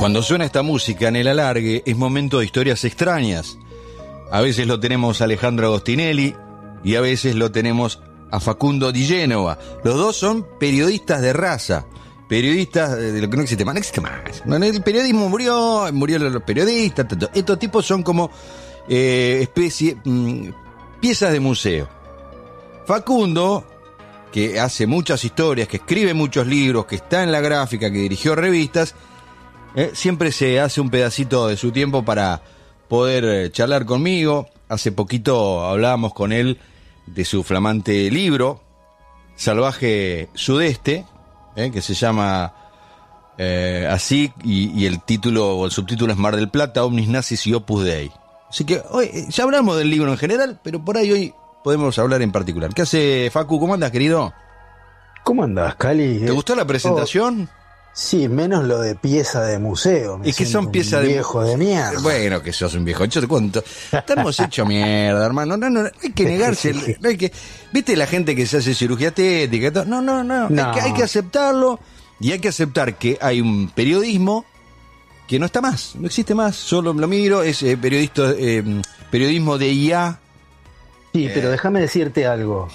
Cuando suena esta música en el alargue, es momento de historias extrañas. A veces lo tenemos a Alejandro Agostinelli y a veces lo tenemos a Facundo Di Génova. Los dos son periodistas de raza, periodistas de lo que no existe más. No existe más. El periodismo murieron los periodistas. Estos tipos son como piezas de museo. Facundo, que hace muchas historias, que escribe muchos libros, que está en la gráfica, que dirigió revistas, siempre se hace un pedacito de su tiempo para poder charlar conmigo. Hace poquito hablábamos con él de su flamante libro, Salvaje Sudeste, que se llama así, y el título o el subtítulo es Mar del Plata, Omnis Nazis y Opus Dei. Así que hoy ya hablamos del libro en general, pero por ahí hoy podemos hablar en particular. ¿Qué hace, Facu? ¿Cómo andas, querido? ¿Cómo andás, Cali? ¿Te gustó la presentación? Sí, menos lo de pieza de museo. Es que son piezas de viejo de mierda. Bueno, que sos un viejo. Yo te cuento. Estamos hechos mierda, hermano. No, hay que negarse. No hay que. ¿Viste la gente que se hace cirugía estética y todo? No. Hay que aceptarlo. Y hay que aceptar que hay un periodismo que no está más. No existe más. Solo lo miro. Es periodismo de IA. Sí, pero déjame decirte algo.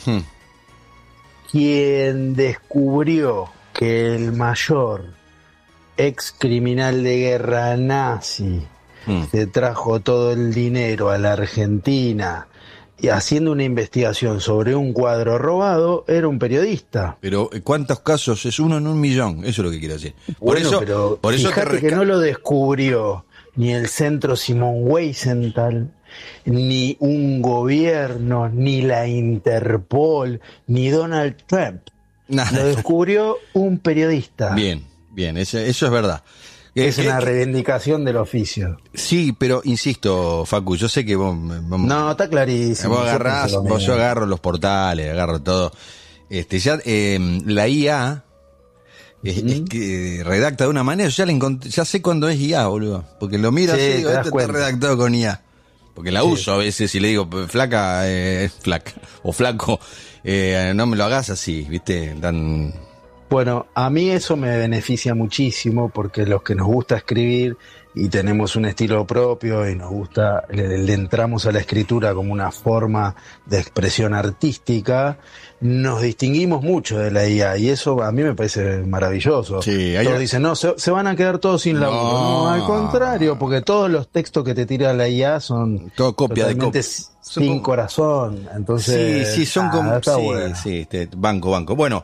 Quien descubrió que el mayor ex criminal de guerra nazi se trajo todo el dinero a la Argentina y haciendo una investigación sobre un cuadro robado, era un periodista. Pero ¿cuántos casos? Es uno en 1.000.000. Eso es lo que quiero decir. Por eso fíjate que no lo descubrió ni el Centro Simón Wiesenthal, ni un gobierno, ni la Interpol, ni Donald Trump. Lo descubrió un periodista. Bien, eso es verdad. Es una reivindicación del oficio. Sí, pero insisto, Facu, yo sé que vos... No, está clarísimo. Yo agarro los portales, agarro todo. La IA es que redacta de una manera, ya sé cuándo es IA, boludo. Porque lo miro así, digo, esto está redactado con IA. Porque la uso a veces y le digo, flaca, o flaco, no me lo hagas así, ¿viste? Bueno, a mí eso me beneficia muchísimo porque los que nos gusta escribir y tenemos un estilo propio y nos gusta, le entramos a la escritura como una forma de expresión artística, nos distinguimos mucho de la IA y eso a mí me parece maravilloso. Sí, todos dicen, no, se van a quedar todos sin laburo. No, al contrario, porque todos los textos que te tira la IA son todo copia totalmente sin corazón. Entonces, sí, son como... Bueno. Banco. Bueno,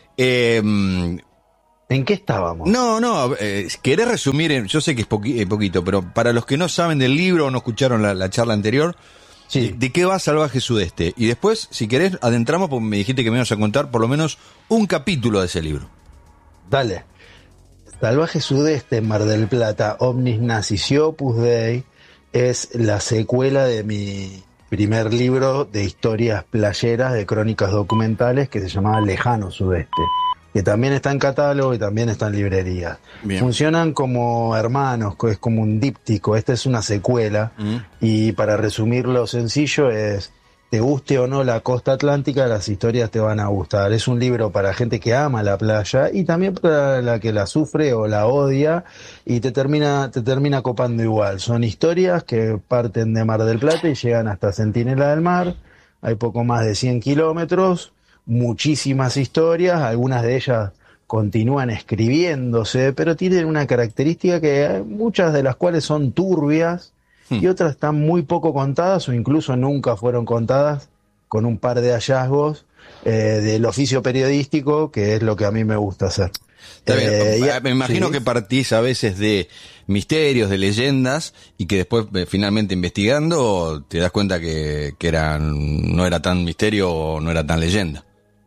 ¿en qué estábamos? ¿Querés resumir? Yo sé que es poquito, pero para los que no saben del libro o no escucharon la charla anterior, sí. ¿De qué va Salvaje Sudeste? Y después, si querés, adentramos, porque me dijiste que me ibas a contar por lo menos un capítulo de ese libro. Dale. Salvaje Sudeste, Mar del Plata, Omnis Nazis y Opus Dei, es la secuela de mi primer libro de historias playeras, de crónicas documentales, que se llamaba Lejano Sudeste, que también está en catálogo y también está en librerías. Bien. Funcionan como hermanos, es como un díptico. Esta es una secuela y para resumirlo sencillo es, te guste o no la costa atlántica, las historias te van a gustar. Es un libro para gente que ama la playa y también para la que la sufre o la odia y te termina copando igual. Son historias que parten de Mar del Plata y llegan hasta Centinela del Mar. Hay poco más de 100 kilómetros, muchísimas historias, algunas de ellas continúan escribiéndose, pero tienen una característica que muchas de las cuales son turbias y otras están muy poco contadas o incluso nunca fueron contadas, con un par de hallazgos del oficio periodístico, que es lo que a mí me gusta hacer. Me imagino que partís a veces de misterios, de leyendas, y que después finalmente investigando te das cuenta que no era tan misterio o no era tan leyenda.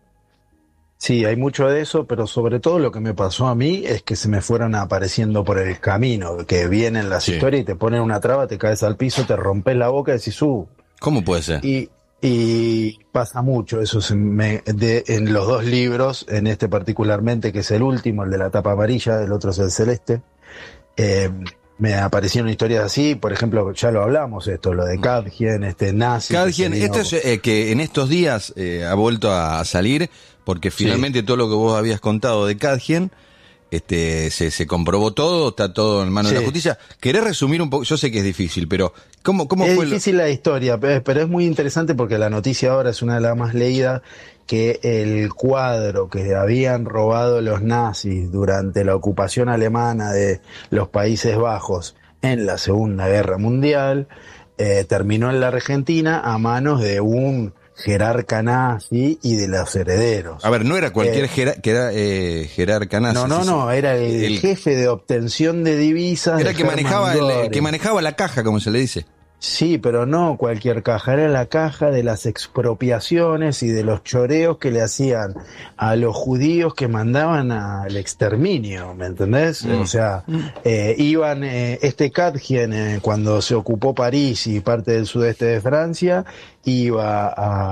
Sí, hay mucho de eso, pero sobre todo lo que me pasó a mí es que se me fueron apareciendo por el camino, que vienen las historias y te ponen una traba, te caes al piso, te rompes la boca y decís, ¿cómo puede ser? Y pasa mucho eso en los dos libros, en este particularmente, que es el último, el de la tapa amarilla, el otro es el celeste. Me aparecieron historias así, por ejemplo, ya lo hablamos lo de Kadhien, nazi. Kadhien, esto es que en estos días ha vuelto a salir, porque finalmente todo lo que vos habías contado de Kadhien se comprobó todo, está todo en manos de la justicia. ¿Querés resumir un poco? Yo sé que es difícil, pero ¿cómo es fue? Es difícil la historia, pero es muy interesante porque la noticia ahora es una de las más leídas, que el cuadro que habían robado los nazis durante la ocupación alemana de los Países Bajos en la Segunda Guerra Mundial terminó en la Argentina a manos de un jerarca nazi y de los herederos. A ver, no era cualquier jerarca nazi. No, era el jefe de obtención de divisas. Era el que manejaba la caja, como se le dice. Sí, pero no cualquier caja, era la caja de las expropiaciones y de los choreos que le hacían a los judíos que mandaban al exterminio, ¿me entendés? O sea, iban, Kadjian, cuando se ocupó París y parte del sudeste de Francia, iba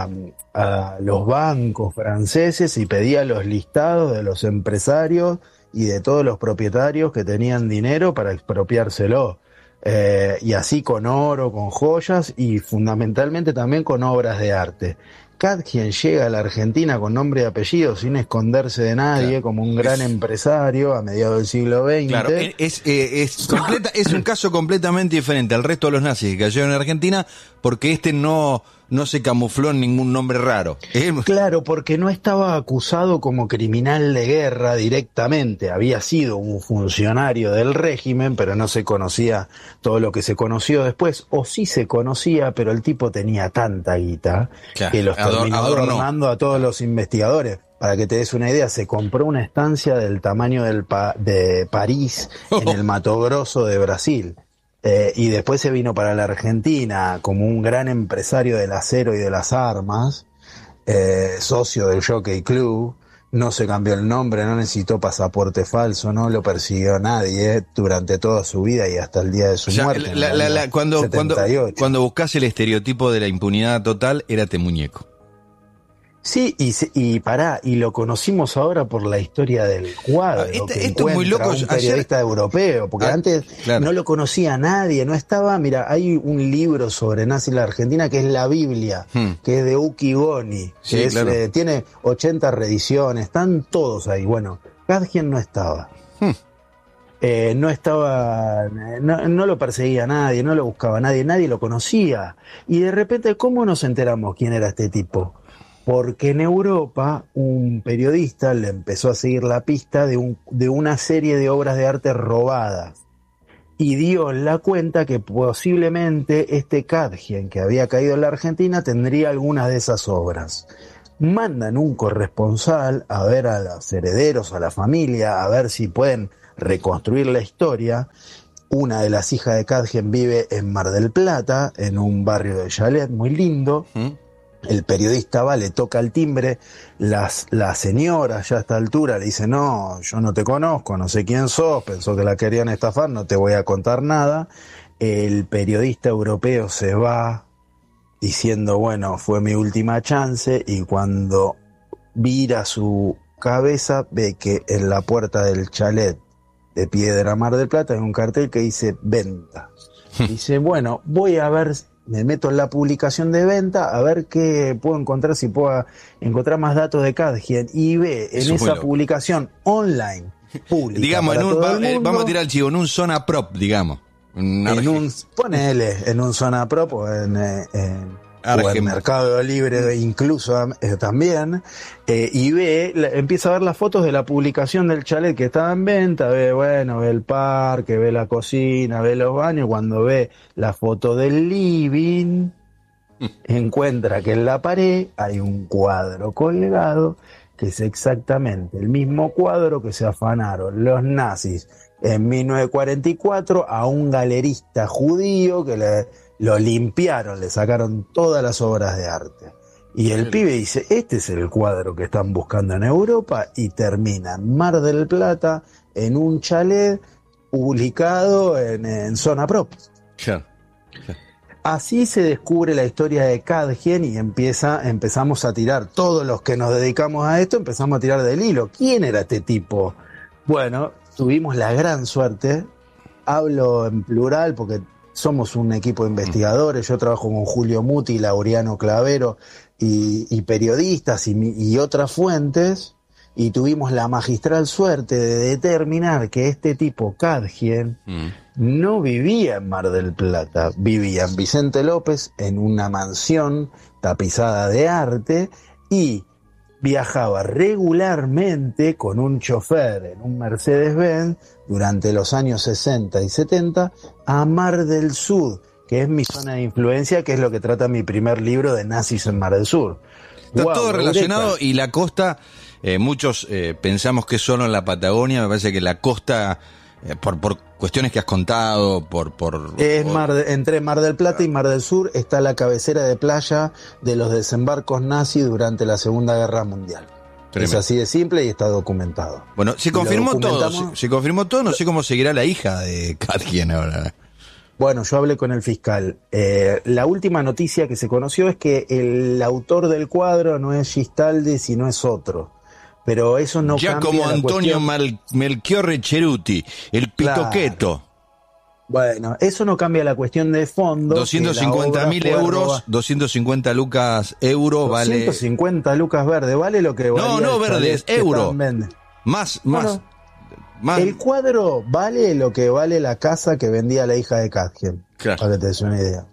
a los bancos franceses y pedía los listados de los empresarios y de todos los propietarios que tenían dinero para expropiárselo. Y así con oro, con joyas y fundamentalmente también con obras de arte. Kadjian llega a la Argentina con nombre y apellido sin esconderse de nadie, claro, como un gran empresario a mediados del siglo XX. Claro, es un caso completamente diferente al resto de los nazis que cayeron en Argentina, porque no se camufló en ningún nombre raro. Claro, porque no estaba acusado como criminal de guerra directamente. Había sido un funcionario del régimen, pero no se conocía todo lo que se conoció después. O sí se conocía, pero el tipo tenía tanta guita, claro, que los terminó adornando a todos los investigadores. Para que te des una idea, se compró una estancia del tamaño de París en el Mato Grosso de Brasil. Y después se vino para la Argentina como un gran empresario del acero y de las armas, socio del Jockey Club, no se cambió el nombre, no necesitó pasaporte falso, no lo persiguió nadie durante toda su vida y hasta el día de su muerte. Cuando buscás el estereotipo de la impunidad total, era muñeco. Sí, y lo conocimos ahora por la historia del cuadro, esto es muy loco. Un periodista europeo, porque antes no lo conocía nadie, no estaba. Mira, hay un libro sobre nazi en la Argentina que es la Biblia, que es de Uki Goni, que tiene 80 reediciones, están todos ahí. Bueno, Kadjian no estaba. No lo perseguía nadie, no lo buscaba nadie lo conocía. Y de repente, ¿cómo nos enteramos quién era este tipo? Porque en Europa un periodista le empezó a seguir la pista de una serie de obras de arte robadas y dio en la cuenta que posiblemente este Kadjian, que había caído en la Argentina, tendría algunas de esas obras. Mandan un corresponsal a ver a los herederos, a la familia, a ver si pueden reconstruir la historia. Una de las hijas de Kadjian vive en Mar del Plata, en un barrio de chalet muy lindo. El periodista va, le toca el timbre, la señora ya a esta altura le dice: no, yo no te conozco, no sé quién sos, pensó que la querían estafar, no te voy a contar nada. El periodista europeo se va diciendo: bueno, fue mi última chance, y cuando vira su cabeza ve que en la puerta del chalet de Piedra Mar del Plata hay un cartel que dice venta. Dice: bueno, voy a ver, me meto en la publicación de venta a ver qué puedo encontrar, si puedo encontrar más datos de Kadjian, y ve en esa publicación online pública, digamos, vamos a tirar el chivo, en un zona prop, digamos, ponele en un zona prop o en Mercado Libre incluso también, y empieza a ver las fotos de la publicación del chalet que estaba en venta, ve el parque, ve la cocina, ve los baños. Cuando ve la foto del living, encuentra que en la pared hay un cuadro colgado que es exactamente el mismo cuadro que se afanaron los nazis en 1944 a un galerista judío que lo limpiaron, le sacaron todas las obras de arte. Y el pibe dice: este es el cuadro que están buscando en Europa, y termina en Mar del Plata en un chalet publicado en Zona Prop. Así se descubre la historia de Kadjian y empezamos a tirar, todos los que nos dedicamos a esto, empezamos a tirar del hilo. ¿Quién era este tipo? Bueno, tuvimos la gran suerte, hablo en plural porque somos un equipo de investigadores, yo trabajo con Julio Muti, Laureano Clavero y periodistas y otras fuentes, y tuvimos la magistral suerte de determinar que este tipo, Kadgien, no vivía en Mar del Plata, vivía en Vicente López en una mansión tapizada de arte y viajaba regularmente con un chofer en un Mercedes-Benz durante los años 60 y 70 a Mar del Sur, que es mi zona de influencia, que es lo que trata mi primer libro de Nazis en Mar del Sur. Está todo relacionado. Eureka. Y la costa, muchos pensamos que es solo en la Patagonia. Me parece que la costa, por cuestiones que has contado, entre Mar del Plata y Mar del Sur está la cabecera de playa de los desembarcos nazis durante la Segunda Guerra Mundial. Tremendo. Es así de simple y está documentado. Bueno, se confirmó todo. Se confirmó todo. No sé cómo seguirá la hija de Kadgien ahora. Bueno, yo hablé con el fiscal. La última noticia que se conoció es que el autor del cuadro no es Gistaldi, sino es otro. Pero eso no cambia Giacomo Antonio Melchiorre Ceruti, el pitoqueto. Claro. Bueno, eso no cambia la cuestión de fondo. 250.000 euros, 250 lucas euro, 250 vale. lucas verde, vale lo que vale. No, verdes, euro. Más. El cuadro vale lo que vale la casa que vendía la hija de Kadgien, claro, para que te des una idea.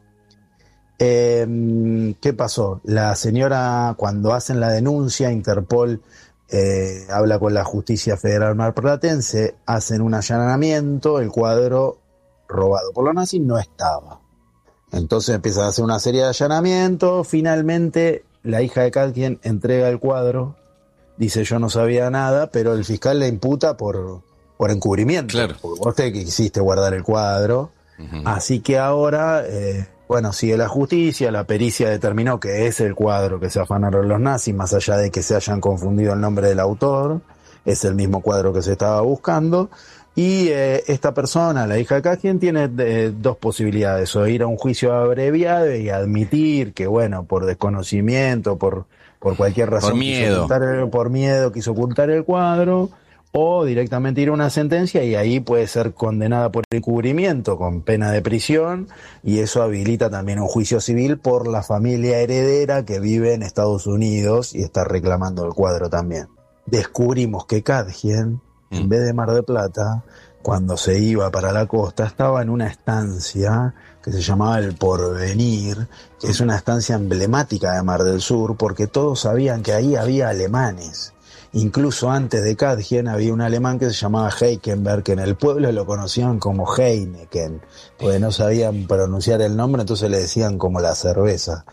¿Qué pasó? La señora, cuando hacen la denuncia, Interpol habla con la Justicia Federal Marplatense, hacen un allanamiento, el cuadro robado por los nazis no estaba. Entonces empiezan a hacer una serie de allanamientos, finalmente la hija de Kadgien entrega el cuadro, dice yo no sabía nada, pero el fiscal le imputa por encubrimiento, claro, porque vos te quisiste guardar el cuadro, así que ahora, sigue la justicia, la pericia determinó que es el cuadro que se afanaron los nazis, más allá de que se hayan confundido el nombre del autor, es el mismo cuadro que se estaba buscando, y esta persona, la hija de Kadgien, tiene dos posibilidades, o ir a un juicio abreviado y admitir que, por desconocimiento, por cualquier razón, por miedo quiso ocultar el cuadro, o directamente ir a una sentencia y ahí puede ser condenada por encubrimiento con pena de prisión, y eso habilita también un juicio civil por la familia heredera que vive en Estados Unidos y está reclamando el cuadro también. Descubrimos que Kadgien, en vez de Mar del Plata, cuando se iba para la costa, estaba en una estancia que se llamaba El Porvenir, que es una estancia emblemática de Mar del Sur, porque todos sabían que ahí había alemanes. Incluso antes de Kadgien había un alemán que se llamaba Heikenberg, que en el pueblo lo conocían como Heineken, porque no sabían pronunciar el nombre, entonces le decían como la cerveza.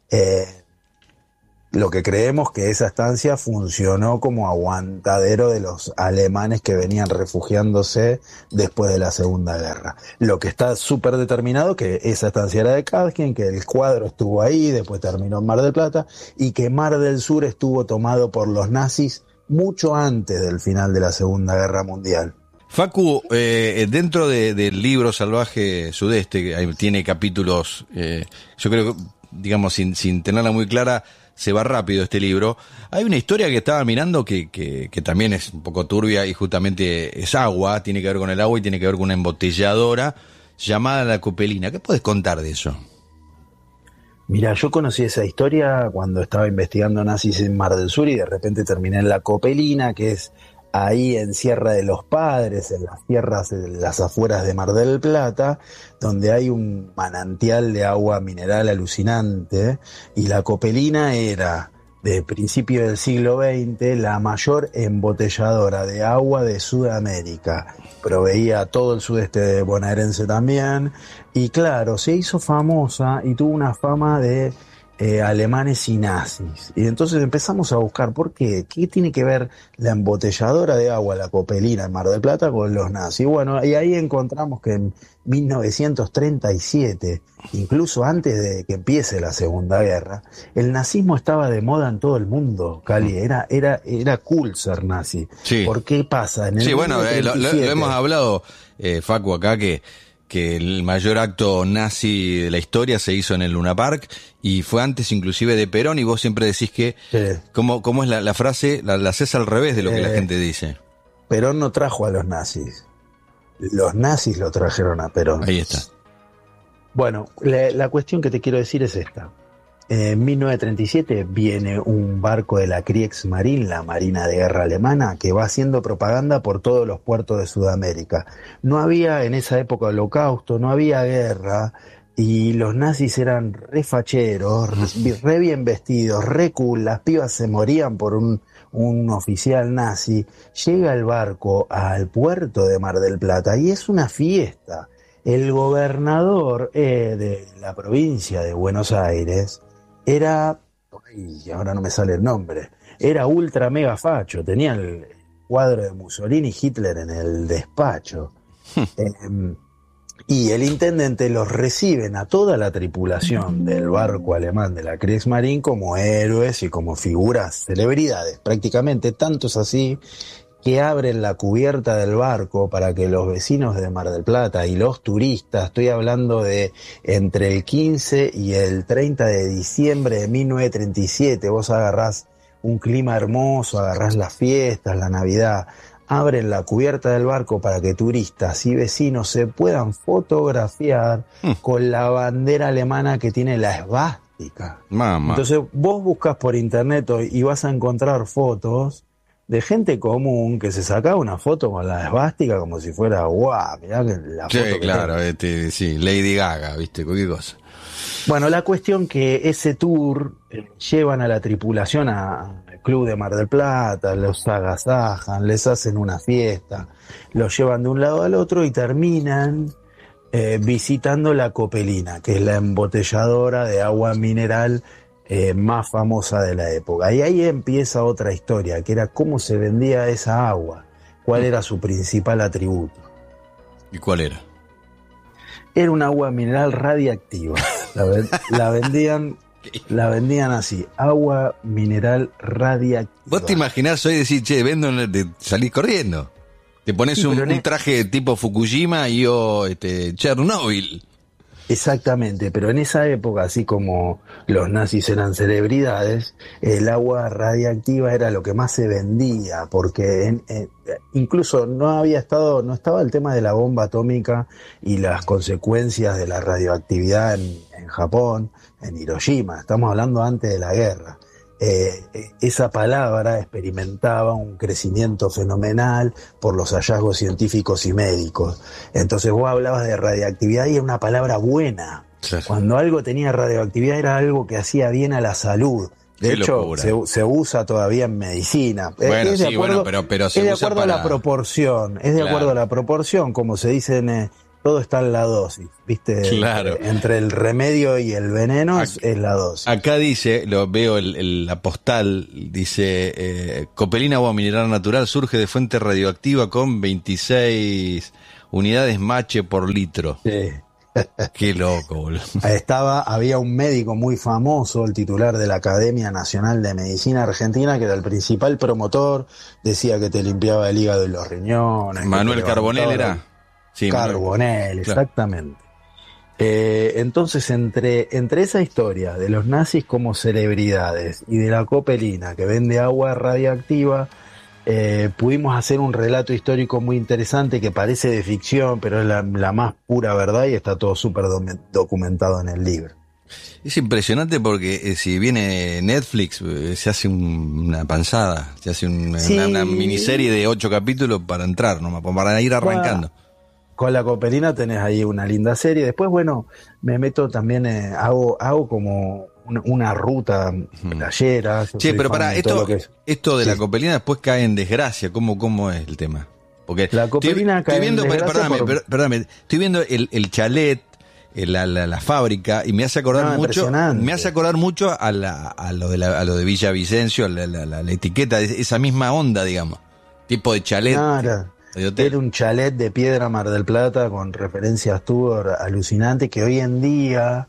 Lo que creemos que esa estancia funcionó como aguantadero de los alemanes que venían refugiándose después de la Segunda Guerra. Lo que está súper determinado que esa estancia era de Kadgien, que el cuadro estuvo ahí, después terminó en Mar del Plata, y que Mar del Sur estuvo tomado por los nazis mucho antes del final de la Segunda Guerra Mundial. Facu, dentro del libro Salvaje Sudeste, que tiene capítulos, yo creo que, digamos, sin tenerla muy clara, se va rápido este libro. Hay una historia que estaba mirando que también es un poco turbia y justamente es agua, tiene que ver con el agua y tiene que ver con una embotelladora llamada La Copelina. ¿Qué puedes contar de eso? Mira, yo conocí esa historia cuando estaba investigando nazis en Mar del Sur y de repente terminé en La Copelina, que es ahí en Sierra de los Padres, en las tierras, en las afueras de Mar del Plata, donde hay un manantial de agua mineral alucinante, y La Copelina era, de principio del siglo XX, la mayor embotelladora de agua de Sudamérica. Proveía a todo el sudeste bonaerense también, y claro, se hizo famosa y tuvo una fama de alemanes y nazis. Y entonces empezamos a buscar por qué tiene que ver la embotelladora de agua, La Copelina en Mar del Plata, con los nazis. Bueno, y ahí encontramos que en 1937, incluso antes de que empiece la Segunda Guerra, el nazismo estaba de moda en todo el mundo, Cali. Era cool ser nazi. Sí. ¿Por qué pasa? En el lo hemos hablado, Facu, acá, que el mayor acto nazi de la historia se hizo en el Luna Park y fue antes inclusive de Perón, y vos siempre decís que, sí. ¿Cómo es la frase? La haces al revés de lo que la gente dice. Perón no trajo a los nazis. Los nazis lo trajeron a Perón. Ahí está. Bueno, la cuestión que te quiero decir es esta. En 1937 viene un barco de la Kriegsmarine, la Marina de Guerra Alemana, que va haciendo propaganda por todos los puertos de Sudamérica. No había en esa época holocausto, no había guerra, y los nazis eran re facheros, re bien vestidos, re cool, las pibas se morían por un oficial nazi. Llega el barco al puerto de Mar del Plata y es una fiesta. El gobernador de la provincia de Buenos Aires era, y ahora no me sale el nombre, era ultra mega facho, tenía el cuadro de Mussolini y Hitler en el despacho. Y el intendente los reciben a toda la tripulación del barco alemán de la Kriegsmarine como héroes y como figuras, celebridades, prácticamente, tanto es así que abren la cubierta del barco para que los vecinos de Mar del Plata y los turistas, estoy hablando de entre el 15 y el 30 de diciembre de 1937, vos agarrás un clima hermoso, agarrás las fiestas, la Navidad, abren la cubierta del barco para que turistas y vecinos se puedan fotografiar con la bandera alemana que tiene la esvástica. Mamá. Entonces vos buscas por internet y vas a encontrar fotos de gente común que se sacaba una foto con la esvástica como si fuera, guau, mirá que la foto. Sí, claro, sí, Lady Gaga, viste, cualquier cosa. Bueno, la cuestión que ese tour llevan a la tripulación al club de Mar del Plata, los agasajan, les hacen una fiesta, los llevan de un lado al otro y terminan visitando la Copelina, que es la embotelladora de agua mineral más famosa de la época. Y ahí empieza otra historia, que era cómo se vendía esa agua, cuál era su principal atributo. ¿Y cuál era? Era un agua mineral radiactiva. La vendían así, agua mineral radiactiva. ¿Vos te imaginás hoy decir, che, vendo, salís corriendo? Te pones sí, un traje tipo Fukushima y yo, Chernobyl. Exactamente, pero en esa época, así como los nazis eran celebridades, el agua radiactiva era lo que más se vendía, porque incluso no estaba el tema de la bomba atómica y las consecuencias de la radioactividad en Japón, en Hiroshima, estamos hablando antes de la guerra. Esa palabra experimentaba un crecimiento fenomenal por los hallazgos científicos y médicos. Entonces vos hablabas de radioactividad y era una palabra buena. Sí. Cuando algo tenía radioactividad era algo que hacía bien a la salud. De hecho, se usa todavía en medicina. Bueno, es de acuerdo, pero se es de usa acuerdo para... a la proporción. Es de acuerdo a la proporción, como se dice todo está en la dosis, ¿viste? Claro. Entre el remedio y el veneno es la dosis. Acá dice, lo veo la postal, dice, Copelina agua mineral natural surge de fuente radioactiva con 26 unidades Mache por litro. Sí. Qué loco, boludo. Había un médico muy famoso, el titular de la Academia Nacional de Medicina Argentina, que era el principal promotor, decía que te limpiaba el hígado y los riñones. Manuel Carbonell era... Sí, Carbonell, exactamente. Entonces, entre esa historia de los nazis como celebridades y de la Copelina que vende agua radiactiva, pudimos hacer un relato histórico muy interesante que parece de ficción, pero es la más pura verdad y está todo súper documentado en el libro. Es impresionante porque si viene Netflix se hace una panzada, se hace una miniserie de 8 capítulos para entrar, ¿no? Para ir arrancando. Bueno, con la Copelina tenés ahí una linda serie. Después, bueno, me meto también, hago como una ruta playera. Sí, pero para esto de la Copelina después cae en desgracia. ¿Cómo es el tema? Porque la Copelina cae en desgracia. Perdóname, estoy viendo el chalet, la fábrica, y me hace acordar mucho a lo de Villavicencio, la etiqueta, esa misma onda, digamos, tipo de chalet. Claro. Era un chalet de piedra Mar del Plata con referencias Tudor alucinante que hoy en día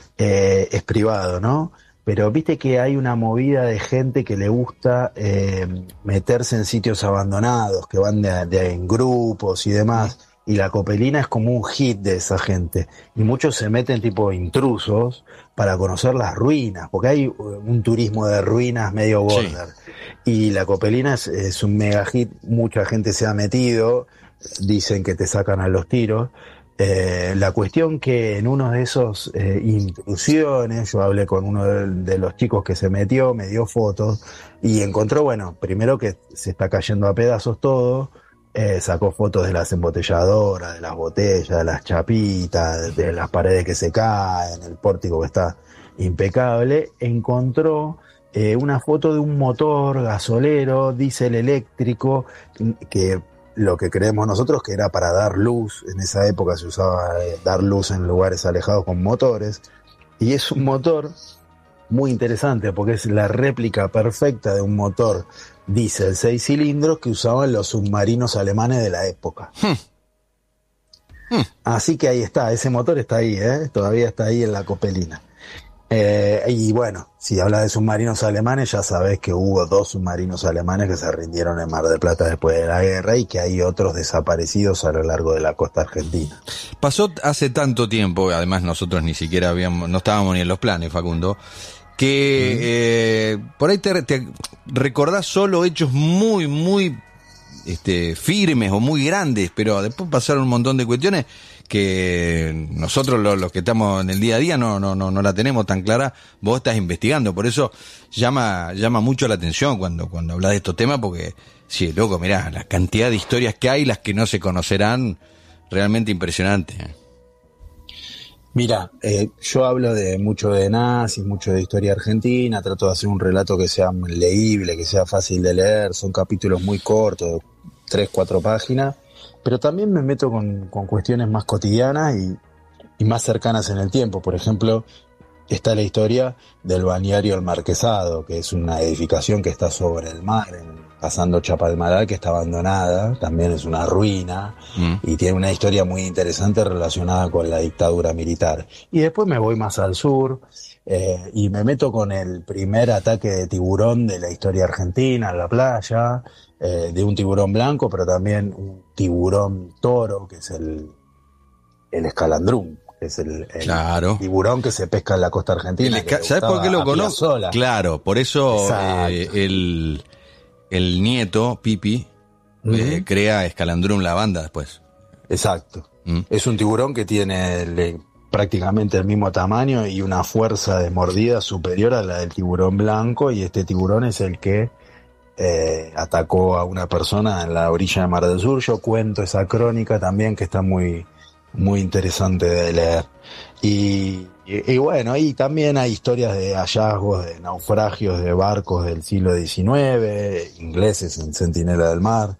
es privado, ¿no? Pero viste que hay una movida de gente que le gusta meterse en sitios abandonados, que van en grupos y demás, y la Copelina es como un hit de esa gente, y muchos se meten tipo intrusos para conocer las ruinas, porque hay un turismo de ruinas medio border, y la Copelina es un mega hit, mucha gente se ha metido, dicen que te sacan a los tiros, La cuestión que en uno de esos intrusiones, yo hablé con uno de los chicos que se metió, me dio fotos y encontró, bueno, primero que se está cayendo a pedazos todo, sacó fotos de las embotelladoras, de las botellas, de las chapitas, de las paredes que se caen, el pórtico que está impecable. Encontró una foto de un motor gasolero, diésel eléctrico, que lo que creemos nosotros que era para dar luz. En esa época se usaba dar luz en lugares alejados con motores, y es un motor muy interesante porque es la réplica perfecta de un motor diésel 6 cilindros que usaban los submarinos alemanes de la época. Así que ahí está, ese motor está ahí, todavía está ahí en la Copelina. Y bueno, si hablas de submarinos alemanes, ya sabés que hubo 2 submarinos alemanes que se rindieron en Mar del Plata después de la guerra y que hay otros desaparecidos a lo largo de la costa argentina. Pasó hace tanto tiempo, además nosotros ni siquiera no estábamos ni en los planes, Facundo, que por ahí te recordás solo hechos muy, muy firmes o muy grandes, pero después pasaron un montón de cuestiones que nosotros los que estamos en el día a día no la tenemos tan clara. Vos estás investigando, por eso llama mucho la atención cuando hablas de estos temas, porque sí, loco, mirá, la cantidad de historias que hay, las que no se conocerán, realmente impresionante. Mira, yo hablo mucho de nazis, mucho de historia argentina, trato de hacer un relato que sea leíble, que sea fácil de leer, son capítulos muy cortos, 3-4 páginas, pero también me meto con cuestiones más cotidianas y más cercanas en el tiempo. Por ejemplo, está la historia del balneario El Marquesado, que es una edificación que está sobre el mar, pasando Chapalmalal, que está abandonada, también es una ruina, y tiene una historia muy interesante relacionada con la dictadura militar. Y después me voy más al sur, y me meto con el primer ataque de tiburón de la historia argentina en la playa, de un tiburón blanco, pero también un tiburón toro, que es el escalandrún. Es el claro, tiburón que se pesca en la costa argentina. ¿Sabes por qué lo conozco? Claro, por eso el nieto, Pipi, crea Escalandrum, la banda después. Exacto. Es un tiburón que tiene prácticamente el mismo tamaño y una fuerza de mordida superior a la del tiburón blanco, y este tiburón es el que atacó a una persona en la orilla de Mar del Sur. Yo cuento esa crónica también, que está muy interesante de leer. Y bueno, y también hay historias de hallazgos, de naufragios de barcos del siglo XIX, ingleses en Centinela del Mar,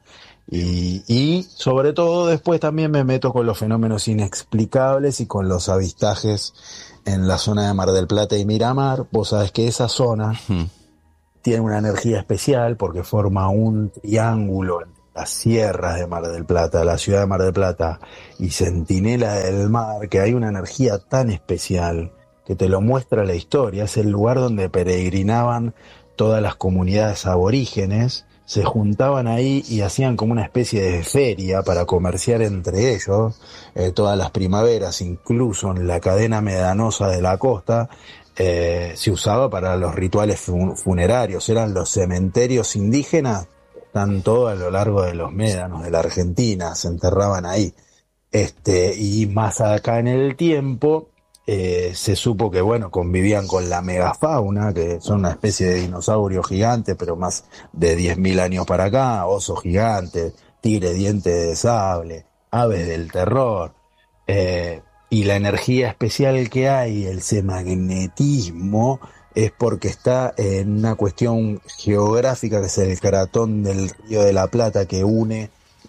y sobre todo después también me meto con los fenómenos inexplicables y con los avistajes en la zona de Mar del Plata y Miramar. Vos sabés que esa zona tiene una energía especial porque forma un triángulo entre las sierras de Mar del Plata, la ciudad de Mar del Plata y Centinela del Mar, que hay una energía tan especial que te lo muestra la historia. Es el lugar donde peregrinaban todas las comunidades aborígenes, se juntaban ahí y hacían como una especie de feria para comerciar entre ellos, todas las primaveras, incluso en la cadena medanosa de la costa. Se usaba para los rituales funerarios, eran los cementerios indígenas, están todos a lo largo de los médanos de la Argentina, se enterraban ahí. Y más acá en el tiempo, se supo que, bueno, convivían con la megafauna, que son una especie de dinosaurio gigante, pero más de 10.000 años para acá, oso gigante, tigre diente de sable, aves del terror, y la energía especial que hay, ese magnetismo, es porque está en una cuestión geográfica, que es el cratón del Río de la Plata, que une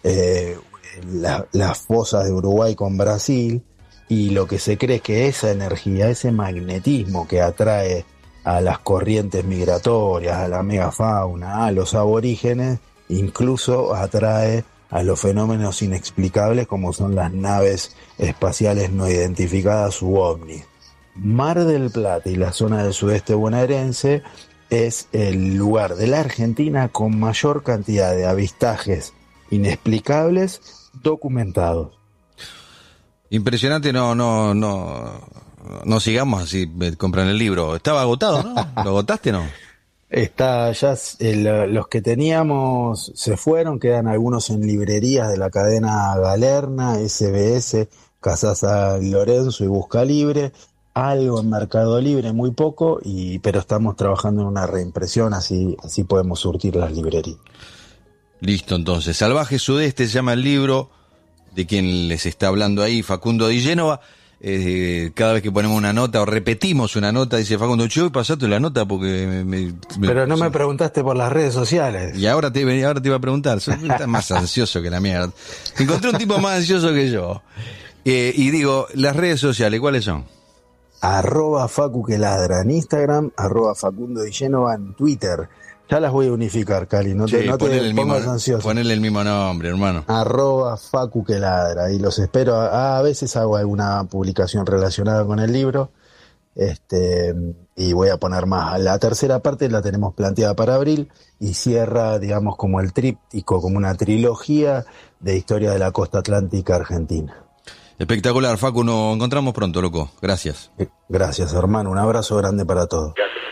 las fosas de Uruguay con Brasil, y lo que se cree es que esa energía, ese magnetismo que atrae a las corrientes migratorias, a la megafauna, a los aborígenes, incluso atrae a los fenómenos inexplicables como son las naves espaciales no identificadas u ovnis. Mar del Plata y la zona del sudeste bonaerense es el lugar de la Argentina con mayor cantidad de avistajes inexplicables documentados. Impresionante, no sigamos así, compran el libro. Estaba agotado, ¿no? ¿Lo agotaste, no? Está ya, los que teníamos se fueron, quedan algunos en librerías de la cadena Galerna, SBS, Casasa Lorenzo y Busca Libre, algo en Mercado Libre, muy poco, pero estamos trabajando en una reimpresión, así podemos surtir las librerías. Listo, entonces. Salvaje Sudeste se llama el libro de quien les está hablando ahí, Facundo Di Génova. Cada vez que ponemos una nota o repetimos una nota, dice Facundo, che, hoy pasaste la nota porque Pero no me preguntaste por las redes sociales. Y ahora te iba a preguntar, estás más ansioso que la mierda. Encontré un tipo más ansioso que yo. Y digo, las redes sociales, ¿cuáles son? @Facu que ladra en Instagram, @Facundo Di Génova en Twitter. Ya las voy a unificar, Cali, no te pongas ansioso. Ponele el mismo nombre, hermano. @Facu que ladra, y los espero. A veces hago alguna publicación relacionada con el libro, y voy a poner más. La tercera parte la tenemos planteada para abril y cierra, digamos, como el tríptico, como una trilogía de historia de la costa atlántica argentina. Espectacular, Facu, nos encontramos pronto, loco. Gracias. Gracias, hermano. Un abrazo grande para todos. Gracias.